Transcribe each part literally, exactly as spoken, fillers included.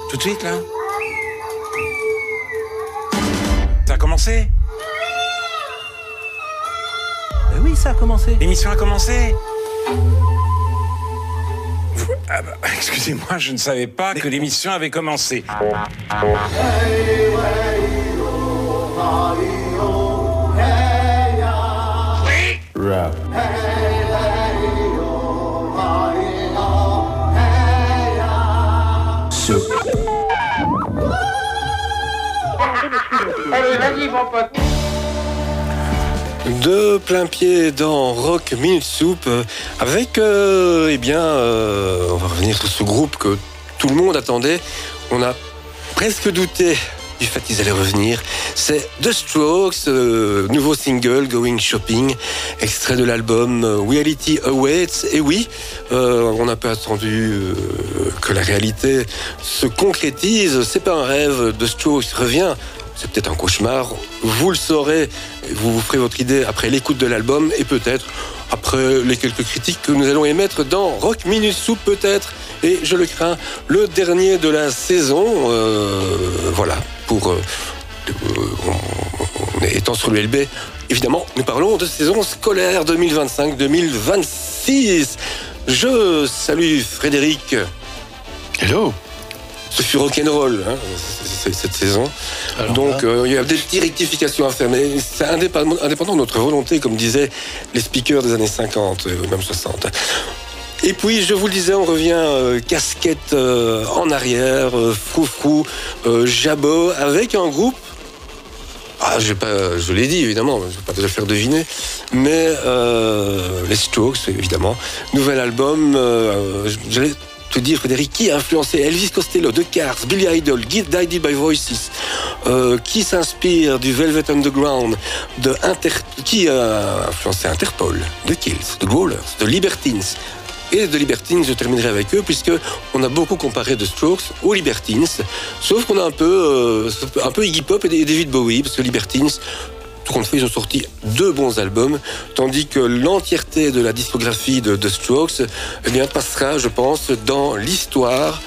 Tout de suite, là? Ça a commencé? Ben oui, ça a commencé. L'émission a commencé? Vous- ah bah, excusez-moi, je ne savais pas que l'émission avait commencé. Rap. Soup. Allez, vas-y, mon pote. De plein pied dans Rock Minute Soup euh, avec, euh, eh bien, euh, on va revenir sur ce groupe que tout le monde attendait. On a presque douté du fait qu'ils allaient revenir. C'est The Strokes, euh, nouveau single, Going Shopping, extrait de l'album euh, Reality Awaits. Et oui, euh, on n'a pas attendu euh, que la réalité se concrétise. C'est pas un rêve, The Strokes revient. C'est peut-être un cauchemar, vous le saurez, vous vous ferez votre idée après l'écoute de l'album et peut-être après les quelques critiques que nous allons émettre dans Rock Minute Soup peut-être, et je le crains, le dernier de la saison, euh, voilà, pour... Euh, on, on, étant sur l'U L B, évidemment, nous parlons de saison scolaire deux mille vingt-cinq deux mille vingt-six. Je salue Frédéric. Hello. Ce fut rock'n'roll, hein, cette saison. Alors, donc, euh, il y a des petites rectifications à faire, mais c'est indépendant, indépendant de notre volonté, comme disaient les speakers des années cinquante, euh, même soixante. Et puis, je vous le disais, on revient euh, casquette euh, en arrière, euh, froufrou, euh, jabot, avec un groupe. Ah, je, vais pas, je l'ai dit, évidemment, je ne vais pas te le faire deviner, mais euh, les Strokes, évidemment. Nouvel album, euh, j'allais te dire, Frédéric, qui a influencé Elvis Costello, The Cars, Billy Idol, Guided by Voices, euh, qui s'inspire du Velvet Underground, de Inter... qui a influencé Interpol, The Kills, The Growlers, The Libertines. Et The Libertines, je terminerai avec eux, puisque on a beaucoup comparé The Strokes aux Libertines, sauf qu'on a un peu, euh, un peu Iggy Pop et David Bowie, parce que Libertines, tout compte fait, ils ont sorti deux bons albums, tandis que l'entièreté de la discographie de The Strokes, eh bien, passera, je pense, dans l'histoire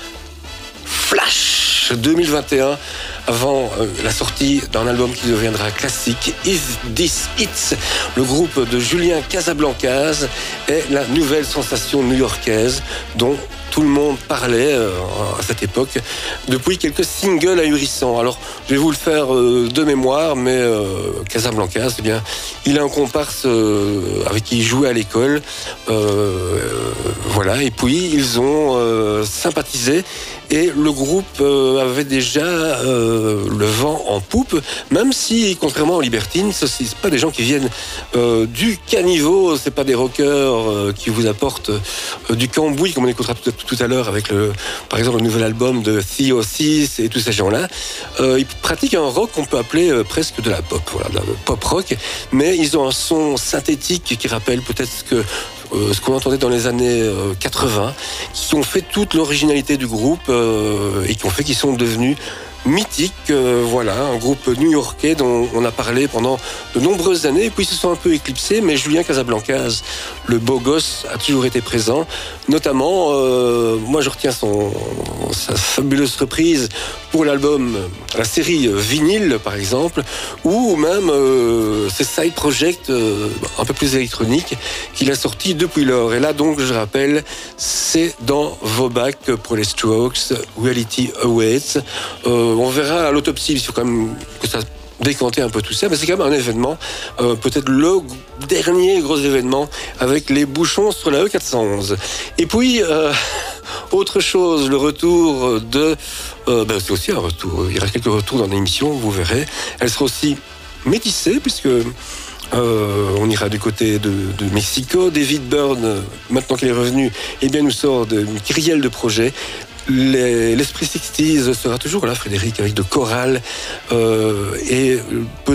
Flash deux mille vingt et un, avant euh, la sortie d'un album qui deviendra classique, Is This It? Le groupe de Julien Casablancas est la nouvelle sensation new-yorkaise dont tout le monde parlait euh, à cette époque, depuis quelques singles ahurissants. Alors, je vais vous le faire euh, de mémoire, mais euh, Casablancas, eh bien, il a un comparse euh, avec qui il jouait à l'école. Euh, euh, voilà, et puis ils ont euh, sympathisé, et le groupe euh, avait déjà euh, le vent en poupe, même si, contrairement aux Libertines, ce c'est pas des gens qui viennent euh, du caniveau, c'est pas des rockers euh, qui vous apportent euh, du cambouis, comme on écoutera tout, tout à l'heure avec, le, par exemple, le nouvel album de Theo six et tous ces gens-là. Euh, ils pratiquent un rock qu'on peut appeler euh, presque de la pop, voilà, de la pop rock, mais ils ont un son synthétique qui rappelle peut-être ce que Euh, ce qu'on entendait dans les années euh, quatre-vingts, qui ont fait toute l'originalité du groupe euh, et qui ont fait qu'ils sont devenus mythiques. Euh, voilà, un groupe new-yorkais dont on a parlé pendant de nombreuses années, et puis ils se sont un peu éclipsés, mais Julien Casablancas, le beau gosse, a toujours été présent. Notamment, euh, moi je retiens son, sa fabuleuse reprise pour l'album, la série Vinyle par exemple, ou même euh, ses side projects euh, un peu plus électroniques qu'il a sortis depuis lors. Et là donc, je rappelle, c'est dans vos bacs pour les Strokes, Reality Awaits. Euh, on verra à l'autopsie, il faut quand même que ça décanter un peu tout ça, mais c'est quand même un événement, euh, peut-être le dernier gros événement avec les bouchons sur la E quatre cent onze. Et puis, euh, autre chose, le retour de... Euh, ben c'est aussi un retour, il y aura quelques retours dans l'émission, vous verrez. Elle sera aussi métissée, puisque... Euh, on ira du côté de, de Mexico. David Byrne, maintenant qu'il est revenu, eh bien, nous sort d'une kyrielle de projets. Les, l'esprit sixties sera toujours là, Frédéric, avec de chorales euh, et